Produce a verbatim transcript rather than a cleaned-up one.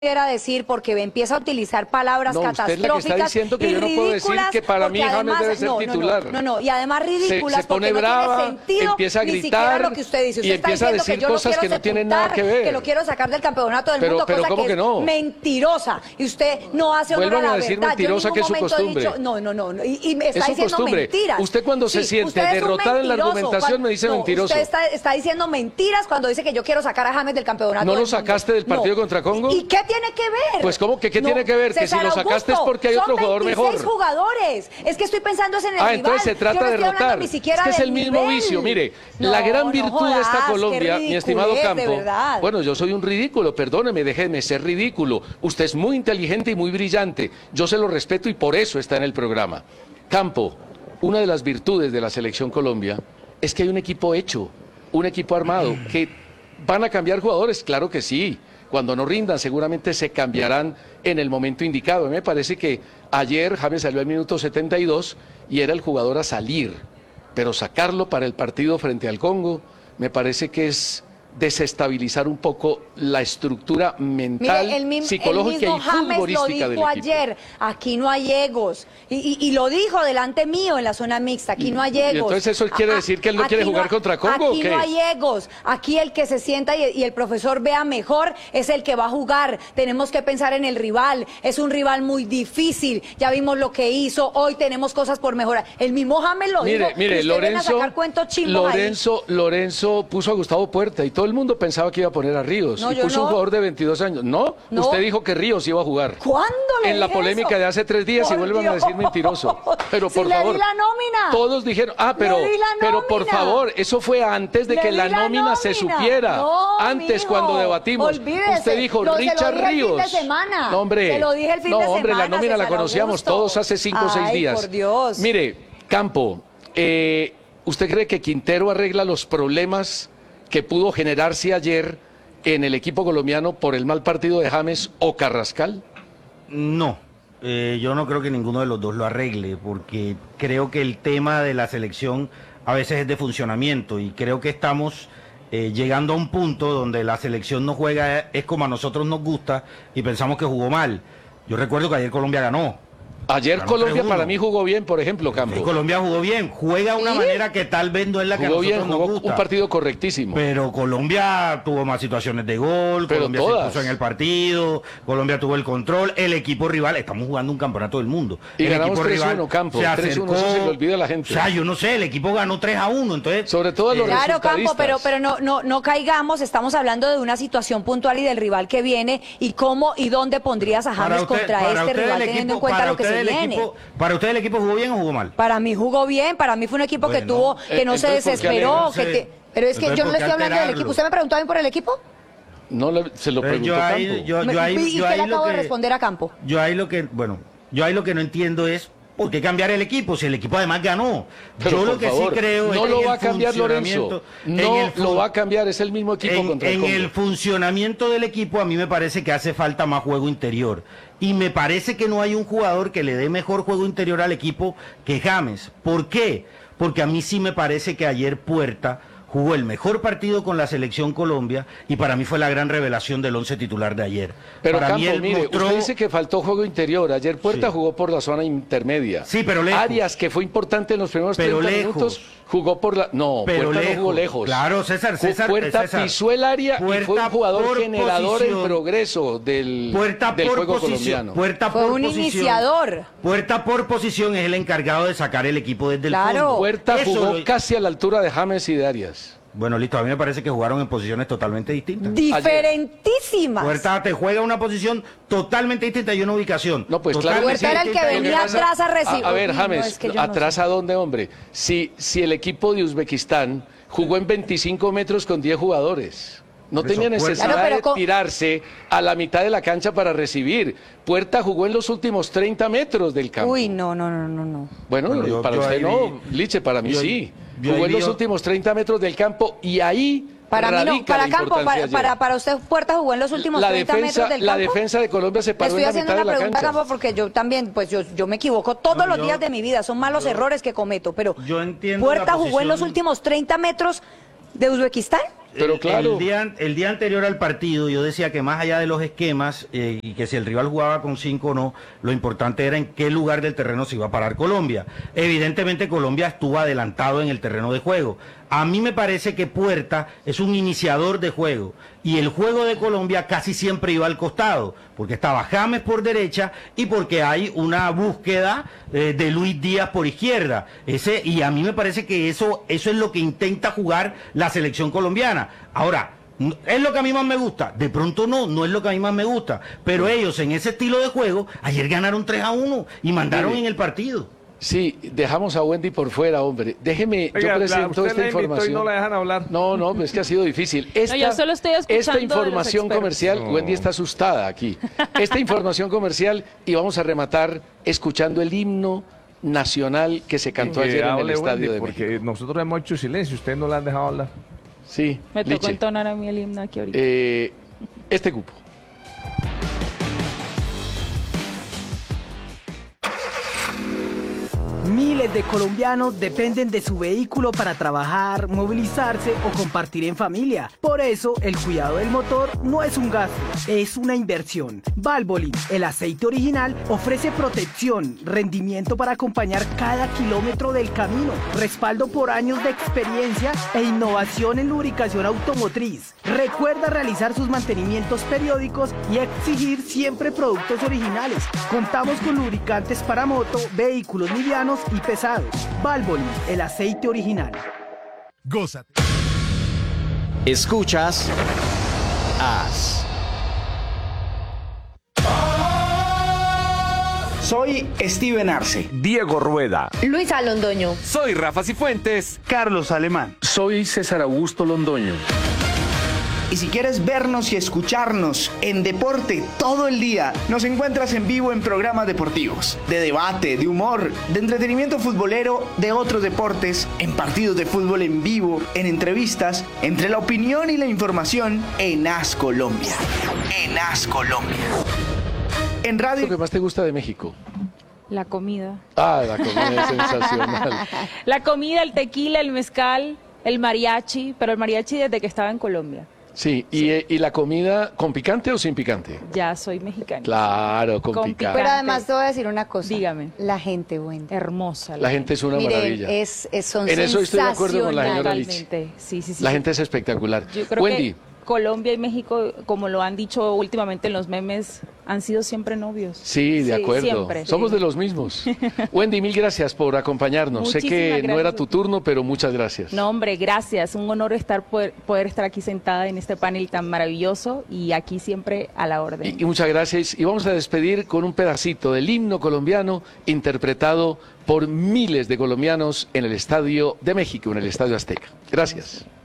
Quiera decir porque empieza a utilizar palabras no, catastróficas usted es la que está diciendo que y yo no puedo decir que para mí James debe ser no, titular. No, no, no, y además ridículas se, se pone porque brava, no tiene sentido, empieza a gritar lo que usted dice. Usted y empieza a decir que cosas que no tienen nada que ver. Que lo quiero sacar del campeonato del pero, mundo, pero cosa ¿cómo que, que no? es mentirosa. Y usted no hace honor Vuelvan a la a decir verdad. mentirosa, que es su costumbre. Dicho, no, no, no, no, y, y me está es su diciendo costumbre. mentiras. Usted cuando se sí, siente derrotada en la argumentación cuando, me dice no, mentiroso. Usted está, está diciendo mentiras cuando dice que yo quiero sacar a James del campeonato ¿No del lo sacaste mundo. del partido no. contra Congo? ¿Y qué tiene que ver? Pues ¿cómo que qué no, tiene que ver? Que César si lo sacaste Augusto, es porque hay otro jugador mejor. Son veintiséis jugadores. Es que estoy pensando en el Ah, rival. entonces se trata de derrotar. Ni Es que es el mismo nivel. vicio. Mire, no, la gran no virtud jodas, de esta Colombia, mi estimado Campo. Bueno, yo soy un ridículo, perdóneme, déjeme ser ridículo. Usted es muy inteligente y muy brillante. Yo se lo respeto y por eso está en el programa. Campo, una de las virtudes de la Selección Colombia es que hay un equipo hecho, un equipo armado, que van a cambiar jugadores, claro que sí. Cuando no rindan, seguramente se cambiarán en el momento indicado. Me parece que ayer James salió al minuto setenta y dos y era el jugador a salir, pero sacarlo para el partido frente al Congo me parece que es desestabilizar un poco la estructura mental, Mire, el mismo, psicológica el mismo y James futbolística lo dijo del equipo. ayer, aquí no hay egos, y, y, y lo dijo delante mío en la zona mixta, aquí no hay egos. ¿Y entonces eso quiere decir que él no quiere jugar no, contra Congo aquí o qué? no hay egos, aquí el que se sienta y, y el profesor vea mejor es el que va a jugar, tenemos que pensar en el rival, es un rival muy difícil, ya vimos lo que hizo, hoy tenemos cosas por mejorar. El mismo James lo mire, dijo, mire, usted Lorenzo, viene a sacar cuentos chimbos Lorenzo, ahí. Lorenzo puso a Gustavo Puerta y todo el mundo pensaba que iba a poner a Ríos no, y puso no. un jugador de veintidós años. ¿No? no, usted dijo que Ríos iba a jugar. ¿Cuándo le En la dije polémica eso? de hace tres días Por y vuelvan Dios. a decir mentiroso. Pero por si le favor, di la nómina. todos dijeron, ah, pero, Le di la pero por nómina. favor, eso fue antes de Le que di la la nómina, nómina. se supiera. No, antes mijo, cuando debatimos. olvídese. Usted dijo Lo- se lo Richard dije el fin Ríos. de semana. No, hombre. Se lo dije el fin no, de hombre, semana, la nómina la César conocíamos Augusto. todos hace cinco o seis Ay, días. por Dios. Mire, Campo, eh, ¿usted cree que Quintero arregla los problemas que pudo generarse ayer en el equipo colombiano por el mal partido de James o Carrascal? No, eh, yo no creo que ninguno de los dos lo arregle, porque creo que el tema de la selección a veces es de funcionamiento y creo que estamos eh, llegando a un punto donde la selección no juega, es como a nosotros nos gusta y pensamos que jugó mal. Yo recuerdo que ayer Colombia ganó. Ayer Ganó Colombia tres uno. para mí jugó bien, por ejemplo, Campo. Y Colombia jugó bien, juega de una ¿Sí? manera que tal vez no es la que a Jugó nosotros bien, nos jugó gusta. un partido correctísimo. Pero Colombia tuvo más situaciones de gol, Pero Colombia todas. se puso en el partido, Colombia tuvo el control, el equipo rival, estamos jugando un campeonato del mundo. Y el ganamos equipo tres rival uno, Campo, se tres uno, acercó, eso se le olvida a la gente. O sea, yo no sé, el equipo ganó tres a uno, entonces... Sobre todo a los Claro, Campo, resultadistas. pero, pero no, no, no caigamos, estamos hablando de una situación puntual y del rival que viene y cómo y dónde pondrías a James usted- contra para este usted rival el teniendo en equipo- cuenta para lo que usted se el viene. equipo- ¿Para usted el equipo jugó bien o jugó mal? Para mí jugó bien, para mí fue un equipo que Bueno, tuvo, que eh, no se entonces, ¿por qué desesperó, alegrarse? que te- pero es que Entonces, yo no le ¿por qué estoy hablando del alterarlo? equipo. ¿Usted me preguntó a mí por el equipo? No le- se lo Entonces, preguntó yo ahí, Campo. yo, Me- yo ahí, ¿Y yo qué ahí le lo acabo de que, responder a Campo? yo ahí lo que, bueno, yo ahí lo que no entiendo es ¿por qué cambiar el equipo si el equipo además ganó? Pero, yo lo por que favor, sí creo no es que lo en va a el cambiar Lorenzo. funcionamiento- en No el fun- lo va a cambiar, es el mismo equipo en, contra el en Congo. el funcionamiento del equipo a mí me parece que hace falta más juego interior y me parece que no hay un jugador que le dé mejor juego interior al equipo que James. ¿Por qué? Porque a mí sí me parece que ayer Puerta jugó el mejor partido con la selección Colombia y para mí fue la gran revelación del once titular de ayer. Pero para Campo, mí él mire, mostró- usted dice que faltó juego interior. Ayer Puerta Sí. jugó por la zona intermedia. Sí, pero lejos. Arias, que fue importante en los primeros Pero treinta lejos. minutos, jugó por la... No, Pero Puerta lejos. no jugó lejos. Claro, César, Ju- César, Puerta César. pisó el área y fue Puerta un jugador por generador posición. en progreso del, Puerta del por juego posición, colombiano. Puerta Fue por un posición. iniciador. Puerta por posición es el encargado de sacar el equipo desde el Claro. fondo. Puerta Eso jugó lo- casi a la altura de James y de Arias. Bueno, listo, a mí me parece que jugaron en posiciones totalmente distintas. Diferentísimas. Puerta te juega una posición totalmente distinta y una ubicación. No, pues claro que totalmente sí. Puerta era el que distinta. venía Lo pasa- atrás a recibir. A, a ver, Uy, no, James, es que yo no ¿atrás sé. a dónde, hombre? Si, si el equipo de Uzbekistán jugó en veinticinco metros con diez jugadores. No Por eso, tenía Puerta- necesidad Claro, pero de con- tirarse a la mitad de la cancha para recibir. Puerta jugó en los últimos treinta metros del campo. Uy, no, no, no, no, no. Bueno, Bueno, yo- para yo usted ahí no, vi- Liche, para mí yo- sí. yo Jugó ahí en los vi- últimos treinta metros del campo y ahí Para mí no, radica para la campo, para, importancia para, ayer. para usted Puerta jugó en los últimos la treinta defensa, metros del la campo. defensa de Colombia se Le paró estoy en la haciendo mitad una de la pregunta, cancha. Campo, porque yo también, pues yo, yo me equivoco todos No, los yo- días de mi vida, son malos errores que cometo, pero yo entiendo Puerta la jugó en los posición- últimos treinta metros de Uzbekistán. pero claro. El día, el día anterior al partido yo decía que más allá de los esquemas eh, y que si el rival jugaba con cinco o no, lo importante era en qué lugar del terreno se iba a parar Colombia. Evidentemente Colombia estuvo adelantado en el terreno de juego. A mí me parece que Puerta es un iniciador de juego y el juego de Colombia casi siempre iba al costado, porque estaba James por derecha y porque hay una búsqueda eh, de Luis Díaz por izquierda. Ese, y a mí me parece que eso, eso es lo que intenta jugar la selección colombiana. Ahora, ¿es lo que a mí más me gusta? De pronto no, no es lo que a mí más me gusta, pero ellos en ese estilo de juego ayer ganaron tres a uno y mandaron en el partido. Sí, dejamos a Wendy por fuera, hombre. Déjeme, Oiga, yo presento la, esta información. Y no la dejan hablar. No, no, es que ha sido difícil. Esta, no, yo solo estoy escuchando esta información comercial, no. Wendy está asustada aquí. Esta información comercial y vamos a rematar escuchando el himno nacional que se cantó Que ayer en el hable Estadio Wendy, de porque México. nosotros hemos hecho silencio, ustedes no la han dejado hablar. Sí, Me tocó Liche. entonar a mí el himno aquí ahorita. Eh, este grupo. Miles de colombianos dependen de su vehículo para trabajar, movilizarse o compartir en familia. Por eso, el cuidado del motor no es un gasto, es una inversión. Valvoline, el aceite original, ofrece protección, rendimiento para acompañar cada kilómetro del camino, respaldo por años de experiencia e innovación en lubricación automotriz. Recuerda realizar sus mantenimientos periódicos y exigir siempre productos originales. Contamos con lubricantes para moto, vehículos livianos y pesados. Valvoline, el aceite original. Gózate. Escuchas As. Soy Steven Arce. Diego Rueda. Luisa Londoño. Soy Rafa Cifuentes. Carlos Alemán. Soy César Augusto Londoño. Y si quieres vernos y escucharnos en deporte todo el día, nos encuentras en vivo en programas deportivos, de debate, de humor, de entretenimiento futbolero, de otros deportes, en partidos de fútbol en vivo, en entrevistas, entre la opinión y la información en As Colombia. En As Colombia. En ¿Qué es radio. lo que más te gusta de México? La comida. Ah, la comida es sensacional. La comida, el tequila, el mezcal, el mariachi, pero el mariachi desde que estaba en Colombia. Sí, y, eh, ¿y la comida con picante o sin picante? Ya soy mexicana. Claro, con, Con picante. Pero además te voy a decir una cosa. Dígame. La gente buena. Hermosa. La gente es una Miren, maravilla. es, es, son En eso estoy de acuerdo con la señora sensacionales. Lichi. Totalmente. Sí, sí, sí. La sí. gente es espectacular. Yo creo Wendy, que Colombia y México, como lo han dicho últimamente en los memes, han sido siempre novios. sí, de acuerdo. Siempre. Somos Sí. de los mismos. Wendy, mil gracias por acompañarnos. sé Muchísimas que no gracias era a tu ti. turno, pero muchas gracias. No, hombre, gracias. Un honor estar poder, poder estar aquí sentada en este panel tan maravilloso y aquí siempre a la orden. Y, y muchas gracias. Y vamos a despedir con un pedacito del himno colombiano interpretado por miles de colombianos en el Estadio de México, en el Estadio Azteca. Gracias.